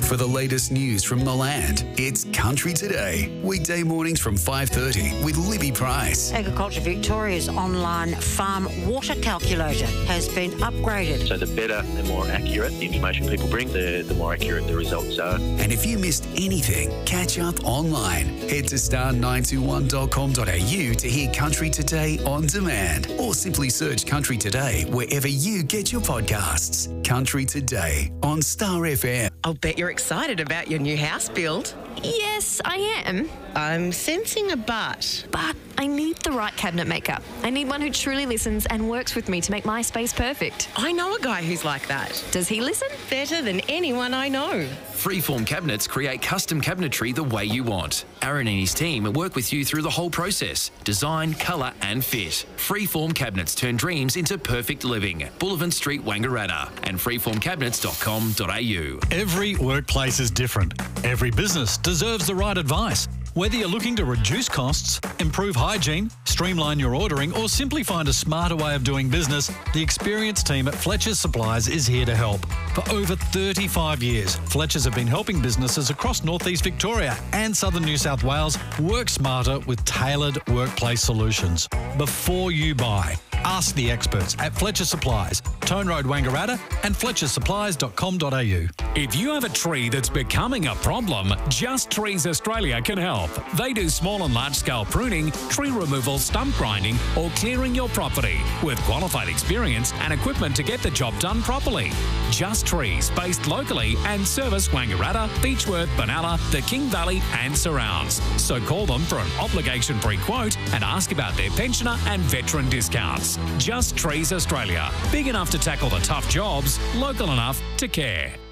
For the latest news from the land, it's Country Today. Weekday mornings from 5:30 with Libby Price. Agriculture Victoria's online farm water calculator has been upgraded. So the better and more accurate the information people bring, the more accurate the results are. And if you missed anything, catch up online. Head to star921.com.au to hear Country Today on demand, or simply search Country Today wherever you get your podcasts. Country Today on Star FM. I'll bet you're excited about your new house build. Yes, I am. I'm sensing a but. But I need the right cabinet maker. I need one who truly listens and works with me to make my space perfect. I know a guy who's like that. Does he listen? Better than anyone I know. Freeform Cabinets create custom cabinetry the way you want. Aaron and his team work with you through the whole process. Design, colour and fit. Freeform Cabinets turn dreams into perfect living. Bullivant Street, Wangaratta, and freeformcabinets.com.au. Every workplace is different. Every business deserves the right advice. Whether you're looking to reduce costs, improve hygiene, streamline your ordering, or simply find a smarter way of doing business, the experienced team at Fletcher's Supplies is here to help. For over 35 years, Fletcher's have been helping businesses across northeast Victoria and southern New South Wales work smarter with tailored workplace solutions. Before you buy, ask the experts at Fletcher's Supplies, Tone Road, Wangaratta, and fletchersupplies.com.au. If you have a tree that's becoming a problem, Just Trees Australia can help. They do small and large-scale pruning, tree removal, stump grinding, or clearing your property with qualified experience and equipment to get the job done properly. Just Trees, based locally and service Wangaratta, Beechworth, Benalla, the King Valley and surrounds. So call them for an obligation-free quote and ask about their pensioner and veteran discounts. Just Trees Australia. Big enough to tackle the tough jobs, local enough to care.